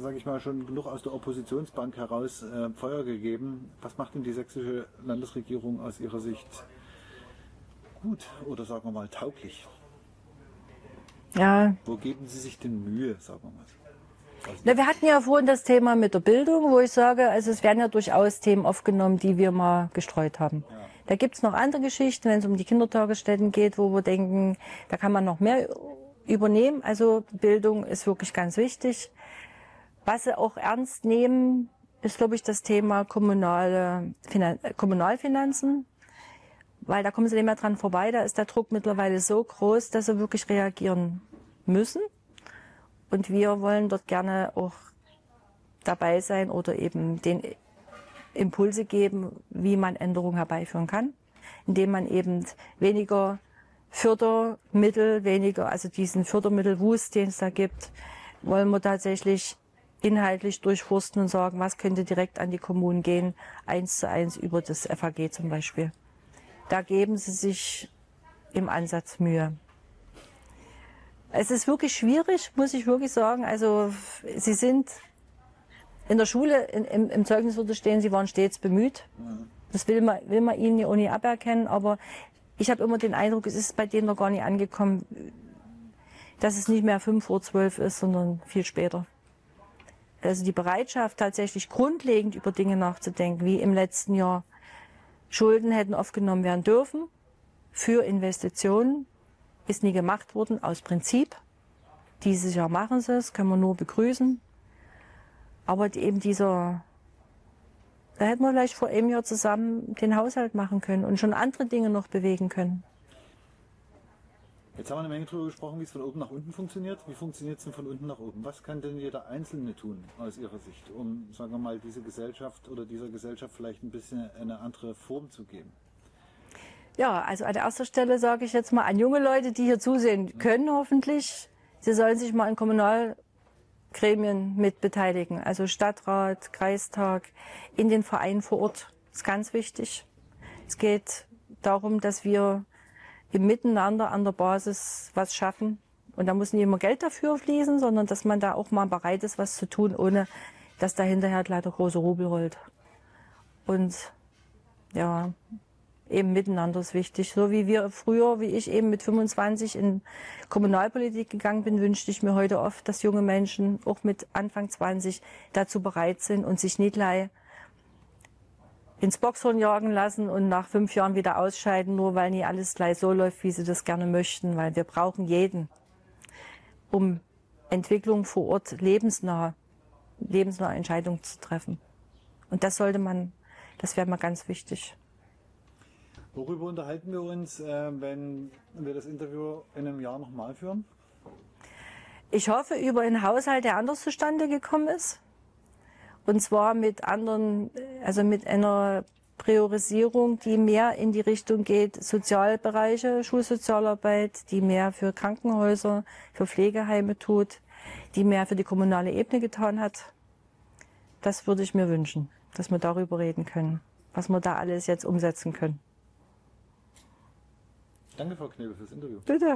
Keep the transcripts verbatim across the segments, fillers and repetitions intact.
sage ich mal, schon genug aus der Oppositionsbank heraus äh, Feuer gegeben. Was macht denn die sächsische Landesregierung aus Ihrer Sicht gut oder sagen wir mal tauglich? Ja. Wo geben Sie sich denn Mühe, sagen wir mal? Na, wir hatten ja vorhin das Thema mit der Bildung, wo ich sage, also es werden ja durchaus Themen aufgenommen, die wir mal gestreut haben. Ja. Da gibt es noch andere Geschichten, wenn es um die Kindertagesstätten geht, wo wir denken, da kann man noch mehr übernehmen. Also Bildung ist wirklich ganz wichtig. Was sie auch ernst nehmen, ist, glaube ich, das Thema kommunale Finan- Kommunalfinanzen. Weil da kommen sie nicht mehr dran vorbei. Da ist der Druck mittlerweile so groß, dass sie wirklich reagieren müssen. Und wir wollen dort gerne auch dabei sein oder eben den Impulse geben, wie man Änderungen herbeiführen kann, indem man eben weniger Fördermittel, weniger, also diesen Fördermittelwust, den es da gibt, wollen wir tatsächlich inhaltlich durchforsten und sagen, was könnte direkt an die Kommunen gehen, eins zu eins über das F A G zum Beispiel. Da geben sie sich im Ansatz Mühe. Es ist wirklich schwierig, muss ich wirklich sagen. Also sie sind in der Schule, in, im, im Zeugnis würde stehen, sie waren stets bemüht. Das will man, will man ihnen auch nicht aberkennen, aber ich habe immer den Eindruck, es ist bei denen noch gar nicht angekommen, dass es nicht mehr fünf vor zwölf ist, sondern viel später. Also die Bereitschaft, tatsächlich grundlegend über Dinge nachzudenken, wie im letzten Jahr Schulden hätten aufgenommen werden dürfen für Investitionen, ist nie gemacht worden, aus Prinzip. Dieses Jahr machen sie es, können wir nur begrüßen. Aber eben dieser, da hätten wir vielleicht vor einem Jahr zusammen den Haushalt machen können und schon andere Dinge noch bewegen können. Jetzt haben wir eine Menge darüber gesprochen, wie es von oben nach unten funktioniert. Wie funktioniert es denn von unten nach oben? Was kann denn jeder Einzelne tun aus Ihrer Sicht, um, sagen wir mal, diese Gesellschaft oder dieser Gesellschaft vielleicht ein bisschen eine andere Form zu geben? Ja, also an erster Stelle sage ich jetzt mal an junge Leute, die hier zusehen können hoffentlich, sie sollen sich mal in Kommunalgremien mit beteiligen. Also Stadtrat, Kreistag, in den Vereinen vor Ort. Das ist ganz wichtig. Es geht darum, dass wir im Miteinander an der Basis was schaffen. Und da muss nicht immer Geld dafür fließen, sondern dass man da auch mal bereit ist, was zu tun, ohne dass da hinterher leider große Rubel rollt. Und ja, eben miteinander ist wichtig. So wie wir früher, wie ich eben mit fünfundzwanzig in Kommunalpolitik gegangen bin, wünschte ich mir heute oft, dass junge Menschen auch mit Anfang zwanzig dazu bereit sind und sich nicht gleich ins Boxhorn jagen lassen und nach fünf Jahren wieder ausscheiden, nur weil nicht alles gleich so läuft, wie sie das gerne möchten. Weil wir brauchen jeden, um Entwicklung vor Ort lebensnah, lebensnahe Entscheidungen zu treffen. Und das sollte man, das wäre mal ganz wichtig. Worüber unterhalten wir uns, äh, wenn wir das Interview in einem Jahr nochmal führen? Ich hoffe über einen Haushalt, der anders zustande gekommen ist. Und zwar mit anderen, also mit einer Priorisierung, die mehr in die Richtung geht, Sozialbereiche, Schulsozialarbeit, die mehr für Krankenhäuser, für Pflegeheime tut, die mehr für die kommunale Ebene getan hat. Das würde ich mir wünschen, dass wir darüber reden können, was wir da alles jetzt umsetzen können. Danke, Frau Knebel, fürs Interview. Bitte.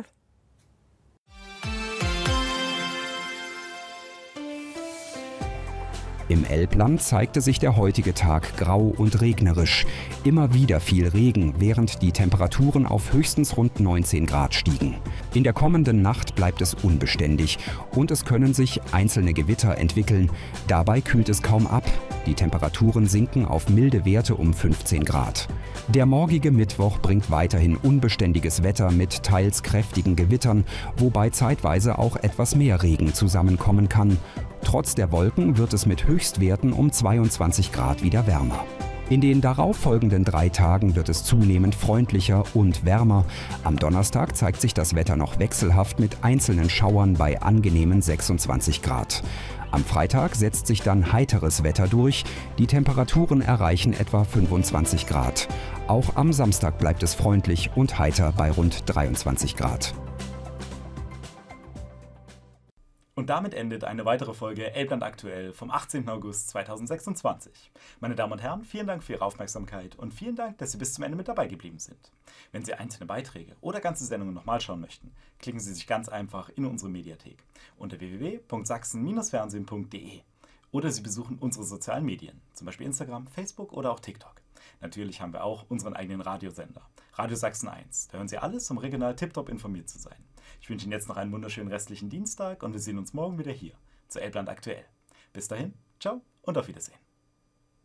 Im Elbland zeigte sich der heutige Tag grau und regnerisch. Immer wieder fiel Regen, während die Temperaturen auf höchstens rund neunzehn Grad stiegen. In der kommenden Nacht bleibt es unbeständig und es können sich einzelne Gewitter entwickeln. Dabei kühlt es kaum ab. Die Temperaturen sinken auf milde Werte um fünfzehn Grad. Der morgige Mittwoch bringt weiterhin unbeständiges Wetter mit teils kräftigen Gewittern, wobei zeitweise auch etwas mehr Regen zusammenkommen kann. Trotz der Wolken wird es mit Höchstwerten um zweiundzwanzig Grad wieder wärmer. In den darauffolgenden drei Tagen wird es zunehmend freundlicher und wärmer. Am Donnerstag zeigt sich das Wetter noch wechselhaft mit einzelnen Schauern bei angenehmen sechsundzwanzig Grad. Am Freitag setzt sich dann heiteres Wetter durch. Die Temperaturen erreichen etwa fünfundzwanzig Grad. Auch am Samstag bleibt es freundlich und heiter bei rund dreiundzwanzig Grad. Und damit endet eine weitere Folge Elbland aktuell vom achtzehnten August zweitausendsechsundzwanzig. Meine Damen und Herren, vielen Dank für Ihre Aufmerksamkeit und vielen Dank, dass Sie bis zum Ende mit dabei geblieben sind. Wenn Sie einzelne Beiträge oder ganze Sendungen nochmal schauen möchten, klicken Sie sich ganz einfach in unsere Mediathek unter w w w punkt sachsen Bindestrich fernsehen punkt de. Oder Sie besuchen unsere sozialen Medien, zum Beispiel Instagram, Facebook oder auch TikTok. Natürlich haben wir auch unseren eigenen Radiosender, Radio Sachsen eins. Da hören Sie alles, um regional tiptop informiert zu sein. Ich wünsche Ihnen jetzt noch einen wunderschönen restlichen Dienstag und wir sehen uns morgen wieder hier zu Elbland aktuell. Bis dahin, ciao und auf Wiedersehen.